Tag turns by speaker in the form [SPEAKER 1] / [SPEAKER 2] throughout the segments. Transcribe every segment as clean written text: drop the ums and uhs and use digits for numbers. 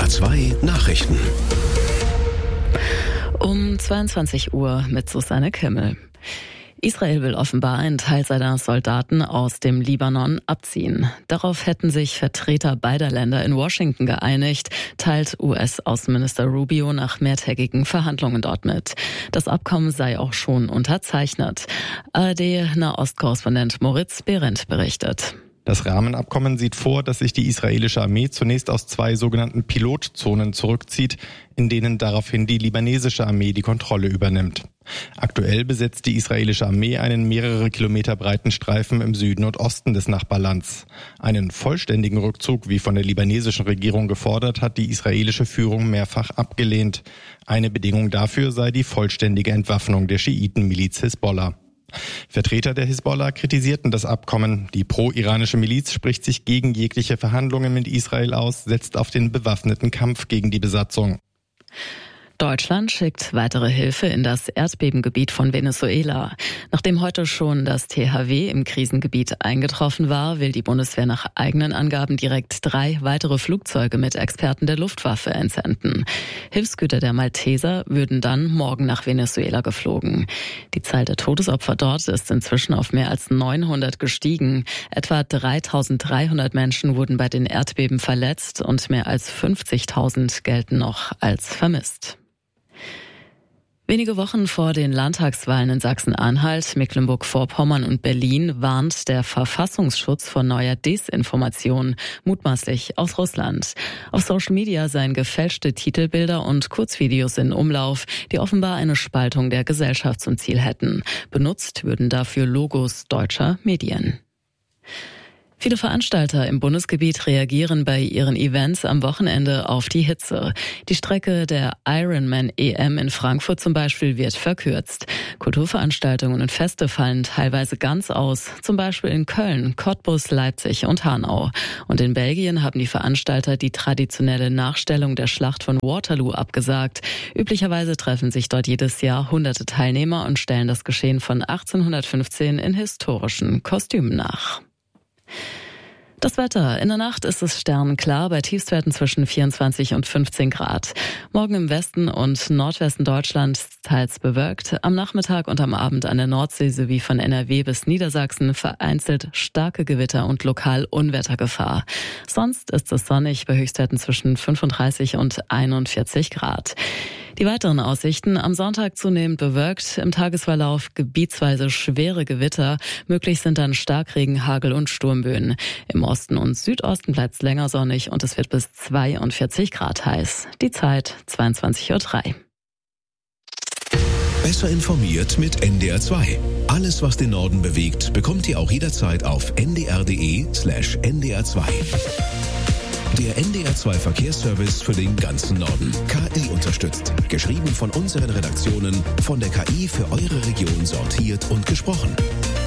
[SPEAKER 1] NDR 2 Nachrichten.
[SPEAKER 2] Um 22 Uhr mit Susanne Kimmel. Israel will offenbar einen Teil seiner Soldaten aus dem Libanon abziehen. Darauf hätten sich Vertreter beider Länder in Washington geeinigt, teilt US-Außenminister Rubio nach mehrtägigen Verhandlungen dort mit. Das Abkommen sei auch schon unterzeichnet. ARD-Nahostkorrespondent Moritz Behrendt berichtet.
[SPEAKER 3] Das Rahmenabkommen sieht vor, dass sich die israelische Armee zunächst aus 2 sogenannten Pilotzonen zurückzieht, in denen daraufhin die libanesische Armee die Kontrolle übernimmt. Aktuell besetzt die israelische Armee einen mehrere Kilometer breiten Streifen im Süden und Osten des Nachbarlands. Einen vollständigen Rückzug, wie von der libanesischen Regierung gefordert, hat die israelische Führung mehrfach abgelehnt. Eine Bedingung dafür sei die vollständige Entwaffnung der Schiitenmiliz Hisbollah. Vertreter der Hisbollah kritisierten das Abkommen. Die pro-iranische Miliz spricht sich gegen jegliche Verhandlungen mit Israel aus, setzt auf den bewaffneten Kampf gegen die Besatzung.
[SPEAKER 2] Deutschland schickt weitere Hilfe in das Erdbebengebiet von Venezuela. Nachdem heute schon das THW im Krisengebiet eingetroffen war, will die Bundeswehr nach eigenen Angaben direkt 3 weitere Flugzeuge mit Experten der Luftwaffe entsenden. Hilfsgüter der Malteser würden dann morgen nach Venezuela geflogen. Die Zahl der Todesopfer dort ist inzwischen auf mehr als 900 gestiegen. Etwa 3.300 Menschen wurden bei den Erdbeben verletzt und mehr als 50.000 gelten noch als vermisst. Wenige Wochen vor den Landtagswahlen in Sachsen-Anhalt, Mecklenburg-Vorpommern und Berlin warnt der Verfassungsschutz vor neuer Desinformation, mutmaßlich aus Russland. Auf Social Media seien gefälschte Titelbilder und Kurzvideos in Umlauf, die offenbar eine Spaltung der Gesellschaft zum Ziel hätten. Benutzt würden dafür Logos deutscher Medien. Viele Veranstalter im Bundesgebiet reagieren bei ihren Events am Wochenende auf die Hitze. Die Strecke der Ironman EM in Frankfurt zum Beispiel wird verkürzt. Kulturveranstaltungen und Feste fallen teilweise ganz aus, zum Beispiel in Köln, Cottbus, Leipzig und Hanau. Und in Belgien haben die Veranstalter die traditionelle Nachstellung der Schlacht von Waterloo abgesagt. Üblicherweise treffen sich dort jedes Jahr hunderte Teilnehmer und stellen das Geschehen von 1815 in historischen Kostümen nach. Das Wetter. In der Nacht ist es sternklar bei Tiefstwerten zwischen 24 und 15 Grad. Morgen im Westen und Nordwesten Deutschlands teils bewölkt. Am Nachmittag und am Abend an der Nordsee sowie von NRW bis Niedersachsen vereinzelt starke Gewitter und lokal Unwettergefahr. Sonst ist es sonnig bei Höchstwerten zwischen 35 und 41 Grad. Die weiteren Aussichten: am Sonntag zunehmend bewölkt, im Tagesverlauf gebietsweise schwere Gewitter, möglich sind dann Starkregen, Hagel und Sturmböen. Im Osten und Südosten bleibt es länger sonnig und es wird bis 42 Grad heiß. Die Zeit 22:03 Uhr.
[SPEAKER 1] Besser informiert mit NDR 2. Alles, was den Norden bewegt, bekommt ihr auch jederzeit auf ndr.de/ndr2. Der NDR 2 Verkehrsservice für den ganzen Norden. KI unterstützt. Geschrieben von unseren Redaktionen, von der KI für eure Region sortiert und gesprochen.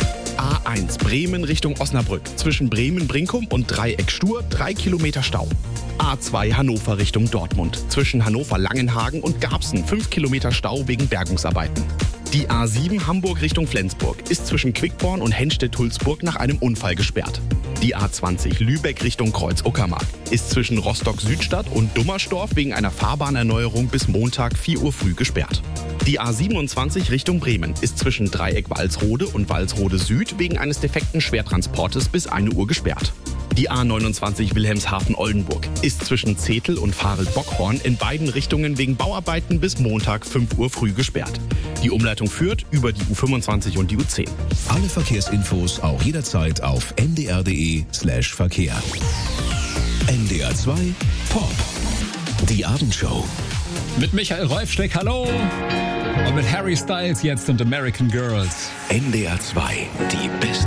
[SPEAKER 4] A1 Bremen Richtung Osnabrück. Zwischen Bremen-Brinkum und Dreieck-Stur 3 Kilometer Stau. A2 Hannover Richtung Dortmund. Zwischen Hannover-Langenhagen und Garbsen 5 Kilometer Stau wegen Bergungsarbeiten. Die A7 Hamburg Richtung Flensburg ist zwischen Quickborn und Henstedt-Hulsburg nach einem Unfall gesperrt. Die A20 Lübeck Richtung Kreuz-Uckermark ist zwischen Rostock-Südstadt und Dummersdorf wegen einer Fahrbahernerneuerung bis Montag 4 Uhr früh gesperrt. Die A27 Richtung Bremen ist zwischen Dreieck-Walsrode und Walsrode Süd wegen eines defekten Schwertransportes bis 1 Uhr gesperrt. Die A29 Wilhelmshaven-Oldenburg ist zwischen Zetel und Farel-Bockhorn in beiden Richtungen wegen Bauarbeiten bis Montag 5 Uhr früh gesperrt. Die Umleitung führt über die U25 und die U10.
[SPEAKER 1] Alle Verkehrsinfos auch jederzeit auf ndr.de/Verkehr. NDR 2 Pop. Die Abendshow.
[SPEAKER 5] Mit Michael Rolfsteck, hallo. Und mit Harry Styles jetzt und American Girls.
[SPEAKER 1] NDR 2, die besten